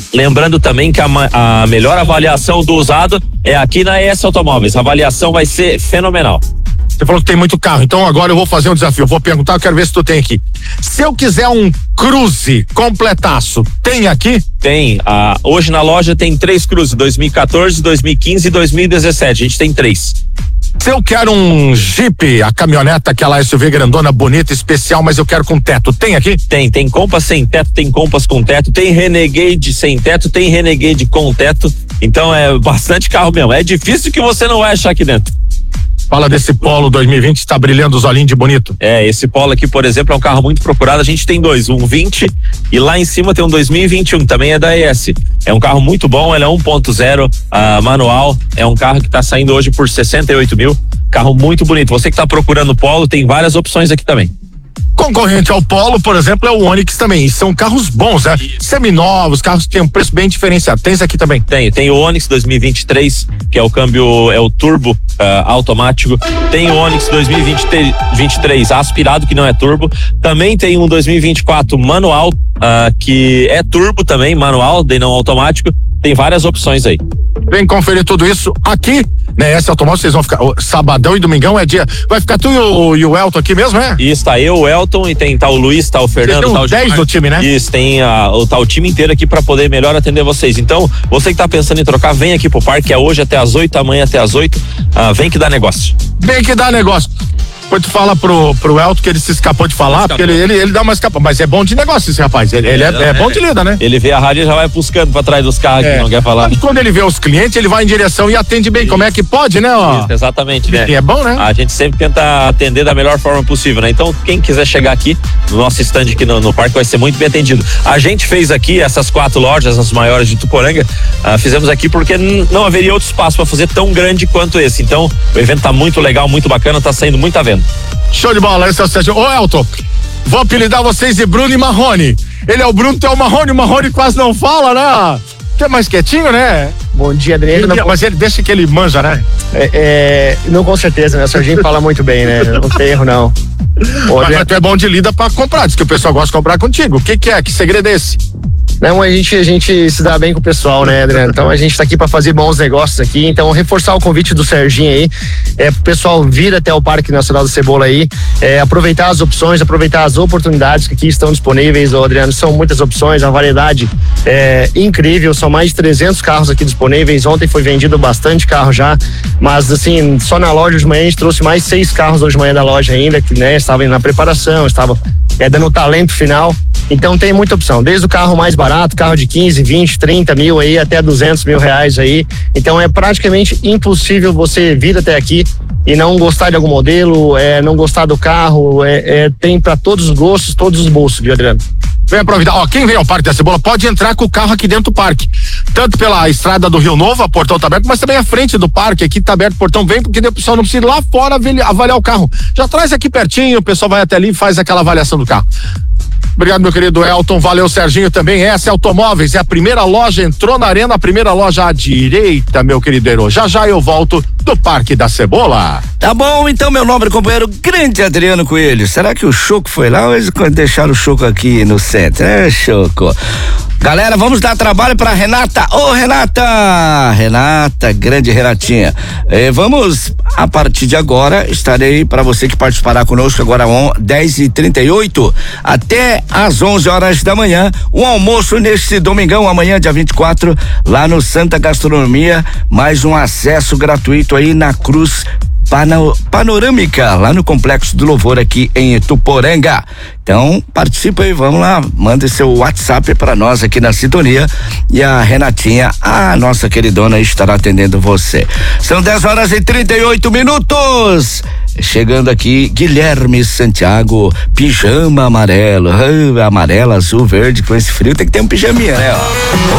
Lembrando também que a melhor avaliação do usado é aqui na ES Automóveis. A avaliação vai ser fenomenal. Você falou que tem muito carro, então agora eu vou fazer um desafio. Eu vou perguntar, eu quero ver se tu tem aqui. Se eu quiser um Cruze completaço, tem aqui? Tem. Hoje na loja tem 3 Cruze, 2014, 2015 e 2017. A gente tem 3. Se eu quero um Jeep, a caminhoneta, aquela SUV grandona, bonita, especial, mas eu quero com teto, tem aqui? Tem Compass sem teto, tem Compass com teto, tem Renegade sem teto, tem Renegade com teto. Então é bastante carro mesmo. É difícil que você não vai achar aqui dentro. Fala desse Polo 2020, está brilhando os olhinhos de bonito. Esse Polo aqui, por exemplo, é um carro muito procurado. A gente tem 2, um 20 e lá em cima tem um 2021, também é da ES. É um carro muito bom, ele é 1.0 manual, é um carro que está saindo hoje por 68 mil, carro muito bonito. Você que está procurando Polo, tem várias opções aqui também. Concorrente ao Polo, por exemplo, é o Onix também. E são carros bons, né? Seminovos, carros que têm um preço bem diferenciado. Tem esse aqui também? Tem o Onix 2023, que é o câmbio, é o turbo automático. Tem o Onix 2023 aspirado, que não é turbo. Também tem um 2024 manual, que é turbo também, manual, daí não automático. Tem várias opções aí. Vem conferir tudo isso aqui, né? Esse automóvel, vocês vão ficar, sabadão e domingão é dia, vai ficar tu e o Elton aqui mesmo, né? Isso, tá eu, o Elton, e tá o Luiz, tá o Fernando, tá o 10 do time, né? Isso, tem tá o time inteiro aqui pra poder melhor atender vocês. Então, você que tá pensando em trocar, vem aqui pro parque, é hoje até as 8, amanhã até as 8, vem que dá negócio. Vem que dá negócio. Depois tu fala pro Elton que ele se escapou de falar, porque ele dá uma escapada, mas é bom de negócio esse rapaz, ele é bom de lida, né? Ele vê a rádio e já vai buscando pra trás dos carros que não quer falar. Quando ele vê os clientes, ele vai em direção e atende bem, como é que pode, né? Ó? Isso, exatamente, né? E é bom, né? A gente sempre tenta atender da melhor forma possível, né? Então, quem quiser chegar aqui, no nosso stand aqui no parque, vai ser muito bem atendido. A gente fez aqui essas 4 lojas, as maiores de Tuporanga, fizemos aqui porque não haveria outro espaço pra fazer tão grande quanto esse. Então, o evento tá muito legal, muito bacana, tá saindo muita venda. Show de bola, esse é o Sérgio. Ô, Elton, vou apelidar vocês de Bruno e Marrone. Ele é o Bruno, tu é o Marrone quase não fala, né? Tu é mais quietinho, né? Bom dia, Adriano. Mas ele deixa que ele manja, né? Não, com certeza, né? O Serginho fala muito bem, né? Não tem erro, não. Mas tu é bom de lida pra comprar, diz que o pessoal gosta de comprar contigo. O que é? Que segredo é esse? Não, a gente se dá bem com o pessoal, né, Adriano? Então a gente tá aqui para fazer bons negócios aqui. Então, reforçar o convite do Serginho aí, pro pessoal vir até o Parque Nacional da Cebola aí, aproveitar as opções, aproveitar as oportunidades que aqui estão disponíveis, Adriano. São muitas opções, a variedade é incrível, são mais de 300 carros aqui disponíveis. Ontem foi vendido bastante carro já, mas assim, só na loja de manhã a gente trouxe mais 6 carros hoje de manhã da loja ainda, que, né, estavam na preparação, estavam dando o talento final. Então tem muita opção, desde o carro mais barato, carro de 15, 20, 30 mil aí, até 200 mil reais aí. Então é praticamente impossível você vir até aqui e não gostar de algum modelo, não gostar do carro, tem para todos os gostos, todos os bolsos, viu, Adriano? Vem aproveitar, quem vem ao Parque da Cebola pode entrar com o carro aqui dentro do parque, tanto pela estrada do Rio Novo, a portão tá aberto, mas também a frente do parque, aqui tá aberto o portão, vem, porque o pessoal não precisa ir lá fora avaliar o carro, já traz aqui pertinho, o pessoal vai até ali e faz aquela avaliação do carro. Obrigado, meu querido Elton, valeu, Serginho também. Essa é Automóveis, é a primeira loja, entrou na arena, a primeira loja à direita, meu querido Herói. Já eu volto do Parque da Cebola. Tá bom, então, meu nobre companheiro, grande Adriano Coelho. Será que o Choco foi lá ou eles deixaram o Choco aqui no centro? Choco. Galera, vamos dar trabalho pra Renata. Ô, Renata, grande Renatinha. Vamos, a partir de agora, estarei para você que participará conosco agora 10h38 até às 11 horas da manhã. Um almoço neste domingão, amanhã, dia 24, lá no Santa Gastronomia. Mais um acesso gratuito aí na Cruz Panorâmica, lá no Complexo do Louvor, aqui em Ituporanga. Então, participa aí, vamos lá, manda seu WhatsApp para nós aqui na sintonia e a Renatinha, a nossa queridona, estará atendendo você. São 10h38. Chegando aqui, Guilherme Santiago, pijama amarelo, amarelo, azul, verde, com esse frio tem que ter um pijaminha, né? Ó.